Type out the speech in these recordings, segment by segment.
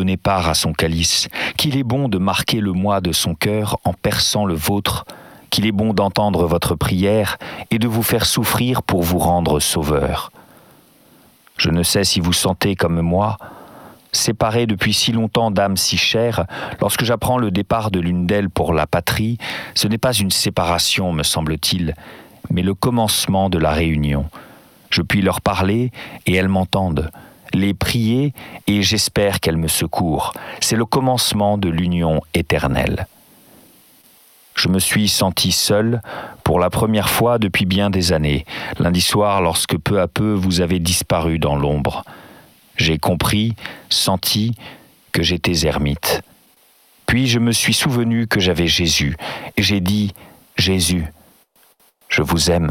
donner part à son calice, qu'il est bon de marquer le moi de son cœur en perçant le vôtre, qu'il est bon d'entendre votre prière et de vous faire souffrir pour vous rendre sauveur. Je ne sais si vous sentez comme moi, séparés depuis si longtemps d'âmes si chères, lorsque j'apprends le départ de l'une d'elles pour la patrie, ce n'est pas une séparation, me semble-t-il, mais le commencement de la réunion. Je puis leur parler et elles m'entendent, les prier et j'espère qu'elles me secourent. C'est le commencement de l'union éternelle. Je me suis senti seul pour la première fois depuis bien des années, lundi soir lorsque peu à peu vous avez disparu dans l'ombre. J'ai compris, senti que j'étais ermite. Puis je me suis souvenu que j'avais Jésus, et j'ai dit « Jésus, je vous aime ».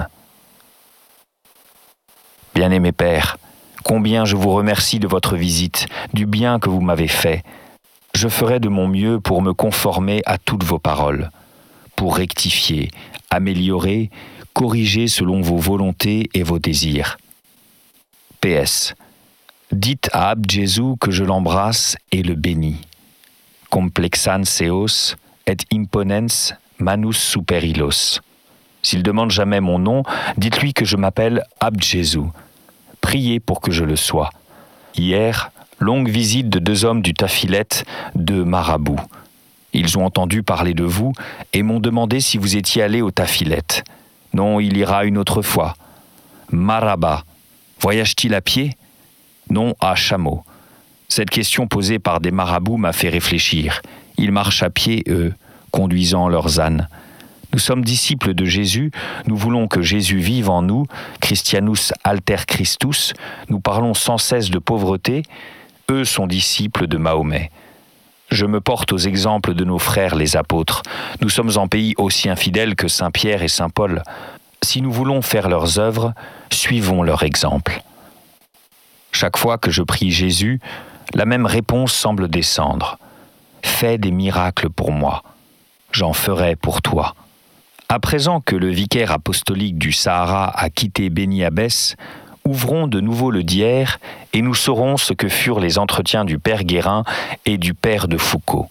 Bien-aimé Père, combien je vous remercie de votre visite, du bien que vous m'avez fait. Je ferai de mon mieux pour me conformer à toutes vos paroles, pour rectifier, améliorer, corriger selon vos volontés et vos désirs. PS. Dites à Abd Jésus que je l'embrasse et le bénis. Complexan seos et imponens manus super illos. S'il demande jamais mon nom, dites-lui que je m'appelle Abd Jésus. Priez pour que je le sois. Hier, longue visite de 2 hommes du Tafilet, 2 marabouts. Ils ont entendu parler de vous et m'ont demandé si vous étiez allé au Tafilet. Non, il ira une autre fois. Maraba, voyage-t-il à pied ? Non, à chameau. Cette question posée par des marabouts m'a fait réfléchir. Ils marchent à pied, eux, conduisant leurs ânes. Nous sommes disciples de Jésus, nous voulons que Jésus vive en nous, Christianus alter Christus, nous parlons sans cesse de pauvreté, eux sont disciples de Mahomet. Je me porte aux exemples de nos frères les apôtres. Nous sommes en pays aussi infidèle que Saint Pierre et Saint Paul. Si nous voulons faire leurs œuvres, suivons leur exemple. Chaque fois que je prie Jésus, la même réponse semble descendre. Fais des miracles pour moi. J'en ferai pour toi. À présent que le vicaire apostolique du Sahara a quitté Beni Abbès, ouvrons de nouveau le Dier et nous saurons ce que furent les entretiens du père Guérin et du père de Foucault.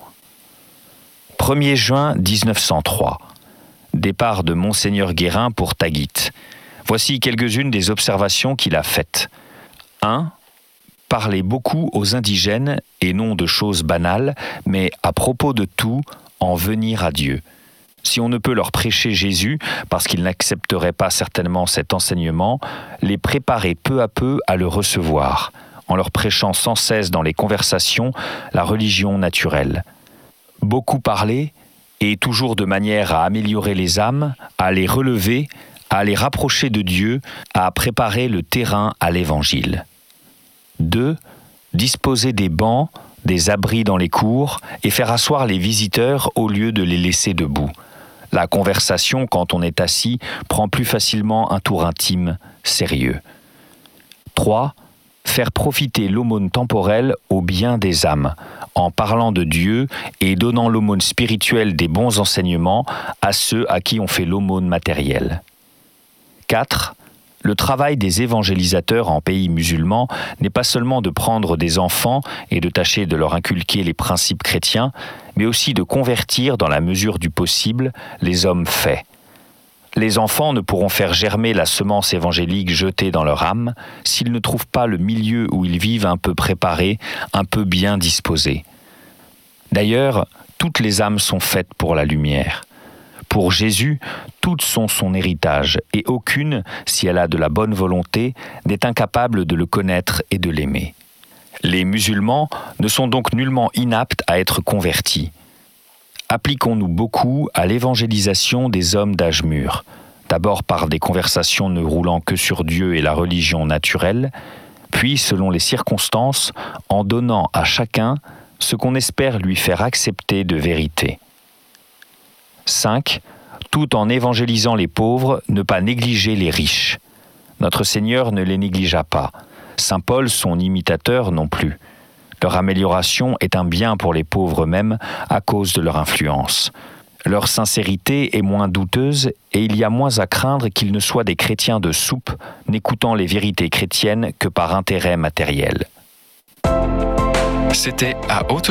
1er juin 1903. Départ de Monseigneur Guérin pour Taguit. Voici quelques-unes des observations qu'il a faites. 1. Parler beaucoup aux indigènes et non de choses banales, mais à propos de tout, en venir à Dieu. Si on ne peut leur prêcher Jésus, parce qu'ils n'accepteraient pas certainement cet enseignement, les préparer peu à peu à le recevoir, en leur prêchant sans cesse dans les conversations la religion naturelle. Beaucoup parler, et toujours de manière à améliorer les âmes, à les relever, à les rapprocher de Dieu, à préparer le terrain à l'Évangile. 2. Disposer des bancs, des abris dans les cours et faire asseoir les visiteurs au lieu de les laisser debout. La conversation, quand on est assis, prend plus facilement un tour intime, sérieux. 3. Faire profiter l'aumône temporelle au bien des âmes, en parlant de Dieu et donnant l'aumône spirituelle des bons enseignements à ceux à qui on fait l'aumône matérielle. 4. Le travail des évangélisateurs en pays musulmans n'est pas seulement de prendre des enfants et de tâcher de leur inculquer les principes chrétiens, mais aussi de convertir dans la mesure du possible les hommes faits. Les enfants ne pourront faire germer la semence évangélique jetée dans leur âme s'ils ne trouvent pas le milieu où ils vivent un peu préparé, un peu bien disposé. D'ailleurs, toutes les âmes sont faites pour la lumière. Pour Jésus, toutes sont son héritage, et aucune, si elle a de la bonne volonté, n'est incapable de le connaître et de l'aimer. Les musulmans ne sont donc nullement inaptes à être convertis. Appliquons-nous beaucoup à l'évangélisation des hommes d'âge mûr, d'abord par des conversations ne roulant que sur Dieu et la religion naturelle, puis, selon les circonstances, en donnant à chacun ce qu'on espère lui faire accepter de vérité. 5. Tout en évangélisant les pauvres, ne pas négliger les riches. Notre Seigneur ne les négligea pas. Saint Paul, son imitateur, non plus. Leur amélioration est un bien pour les pauvres même à cause de leur influence. Leur sincérité est moins douteuse et il y a moins à craindre qu'ils ne soient des chrétiens de soupe, n'écoutant les vérités chrétiennes que par intérêt matériel. C'était à haute